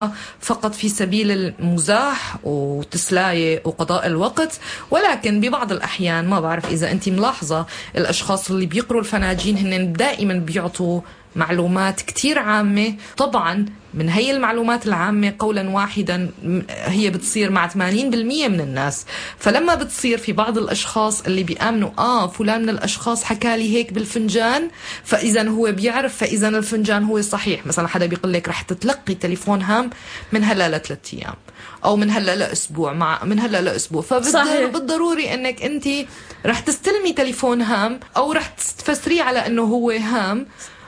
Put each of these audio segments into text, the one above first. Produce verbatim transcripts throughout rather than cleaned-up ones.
فقط في سبيل المزاح وتسلاية وقضاء الوقت. ولكن ببعض الأحيان ما بعرف إذا أنت ملاحظة الأشخاص اللي بيقروا الفناجين هن دائما بيعطوا معلومات كتير عامة. طبعا من هي المعلومات العامة قولا واحدا هي بتصير مع ثمانين بالمية من الناس. فلما بتصير في بعض الأشخاص اللي بيآمنوا آه فلان من الأشخاص حكالي هيك بالفنجان فإذا هو بيعرف، فإذا الفنجان هو صحيح. مثلا حدا بيقول لك رح تتلقي تليفون هام من هلا لثلاث أيام أو من هلا لأسبوع، مع من هلا لأسبوع، فبالضروري أنك أنت رح تستلمي تليفون هام أو رح تفسريه على أنه هو هام.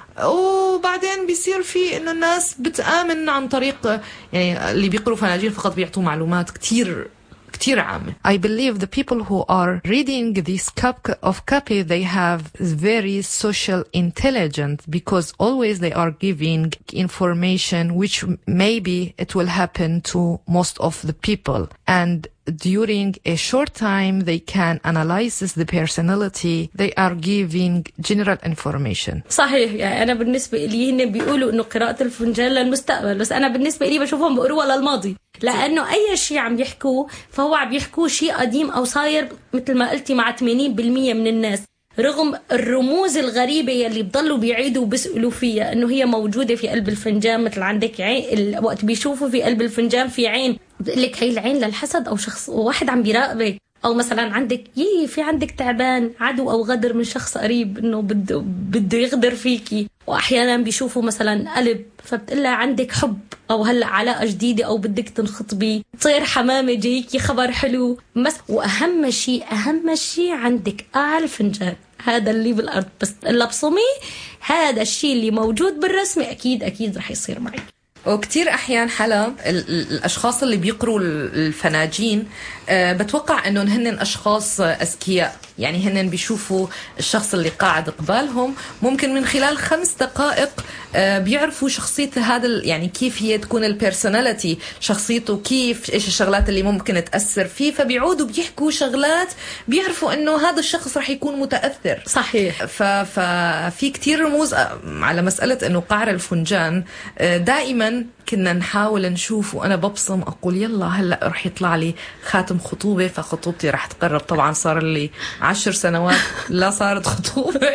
وبعدين بيصير في إنه الناس بتآمن عن طريق يعني اللي بيقروا فناجين فقط بيعطوا معلومات كتير كتير عامة. I believe the people who are reading this cup of copy they have very social intelligence because always they are giving information which maybe it will happen to most of the people, and during a short time they can analyze the personality. They are giving general information. صحيح. يعني أنا بالنسبة لي هن بيقولوا إنه قراءة الفنجان للمستقبل، بس أنا بالنسبة لي بشوفهم بيقولوا للماضي، لأنه أي شيء عم يحكوه فهو عم يحكوه شيء قديم أو صاير مثل ما قلتي مع ثمانين بالمية من الناس، رغم الرموز الغريبة يلي بضلوا بيعيدوا وبيسألوا فيها إنه هي موجودة في قلب الفنجان. مثل عندك عين، وقت بيشوفوا في قلب الفنجان في عين بتقلك هي العين للحسد أو شخص واحد عم بيراقبك، أو مثلا عندك يي في عندك تعبان عدو أو غدر من شخص قريب إنه بده بده يغدر فيكي. وأحيانا بيشوفوا مثلا قلب فبتقلها عندك حب أو هلأ علاقة جديدة أو بدك تنخطبي، تصير حمامة جايكي خبر حلو بس. وأهم شيء أهم شيء عندك قاع الفنجان هذا اللي بالأرض، بس إلا بصمي هذا الشيء اللي موجود بالرسمة أكيد أكيد رح يصير معي. وكتير أحيان حلا الأشخاص اللي بيقروا الفناجين أه بتوقع أنهم هن أشخاص أذكياء، يعني هن بيشوفوا الشخص اللي قاعد قبالهم ممكن من خلال خمس دقائق أه بيعرفوا شخصية هذا، يعني كيف هي تكون البيرسوناليتي، شخصيته كيف، إيش الشغلات اللي ممكن تأثر فيه، فبيعودوا بيحكوا شغلات بيعرفوا أنه هذا الشخص رح يكون متأثر. صحيح. ففي كتير رموز على مسألة أنه قعر الفنجان. دائما كنا نحاول نشوف وأنا ببصم أقول يلا هلأ رح يطلع لي خاتم خطوبة، فخطوبتي رح تقرب. طبعا صار لي عشر سنوات لا صارت خطوبة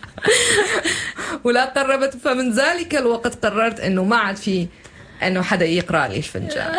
ولا قربت، فمن ذلك الوقت قررت أنه ما عاد في أنه حدا يقرأ لي الفنجان.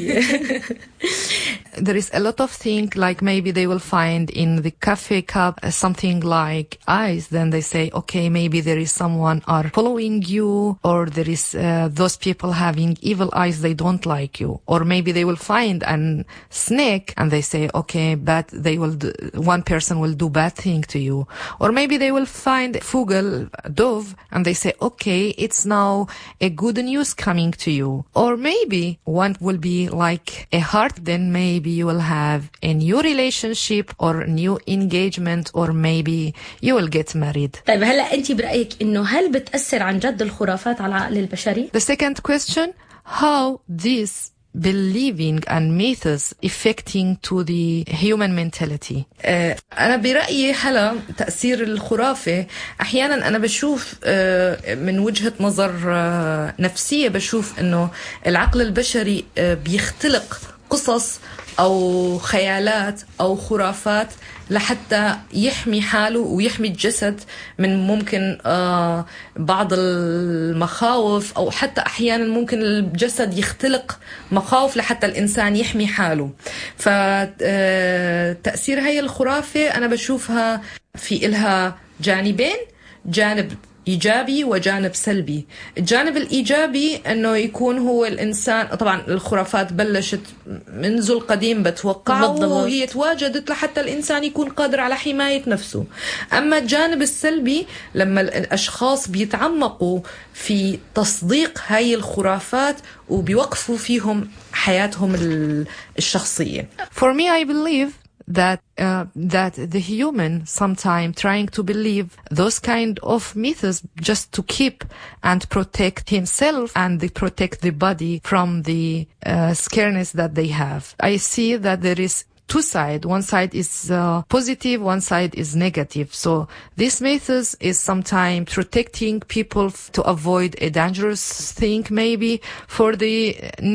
There is a lot of things like maybe they will find in the coffee cup something like eyes. Then they say, okay, maybe there is someone are following you, or there is uh, those people having evil eyes. They don't like you. Or maybe they will find a snake and they say, okay, but they will do, one person will do bad thing to you. Or maybe they will find fugel, dove, and they say, okay, it's now a good news coming to you. Or maybe one will be like a heart, then maybe you will have a new relationship or new engagement, or maybe you will get married. طيب هلا أنت برأيك إنه هل بتأثر عن جد الخرافات على العقل البشري؟ The second question, how this believing and myths affecting to the human mentality. uh, أنا برأيي هلا تأثير الخرافة أحيانا أنا بشوف uh, من وجهة نظر uh, نفسية، بشوف إنه العقل البشري uh, بيختلق قصص أو خيالات أو خرافات لحتى يحمي حاله ويحمي الجسد من ممكن آه بعض المخاوف، أو حتى أحيانا ممكن الجسد يختلق مخاوف لحتى الإنسان يحمي حاله. فتأثير هاي الخرافة أنا بشوفها في إلها جانبين، جانب إيجابي وجانب سلبي. الجانب الإيجابي أنه يكون هو الإنسان، طبعا الخرافات بلشت منذ القديم بتوقع وهي تواجدت لحتى الإنسان يكون قادر على حماية نفسه. أما الجانب السلبي لما الأشخاص بيتعمقوا في تصديق هاي الخرافات وبيوقفوا فيهم حياتهم الشخصية. For me, I believe that uh, that the human sometimes trying to believe those kind of myths just to keep and protect himself and they protect the body from the uh, scareness that they have. I see that there is two sides. One side is uh, positive, one side is negative. So this myths is sometimes protecting people to avoid a dangerous thing maybe for the